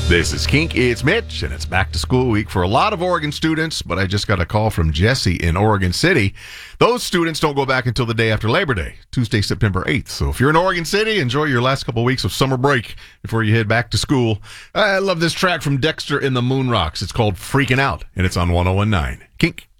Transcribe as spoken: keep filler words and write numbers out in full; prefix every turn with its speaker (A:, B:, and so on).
A: This is Kink. It's Mitch, and it's back to school week for a lot of Oregon students, but I just got a call from Jesse in Oregon City. Those students don't go back until the day after Labor Day, Tuesday, September eighth. So if you're in Oregon City, enjoy your last couple weeks of summer break before you head back to school. I love this track from Dexter in the Moon Rocks. It's called Freaking Out, and it's on one oh one point nine. Kink.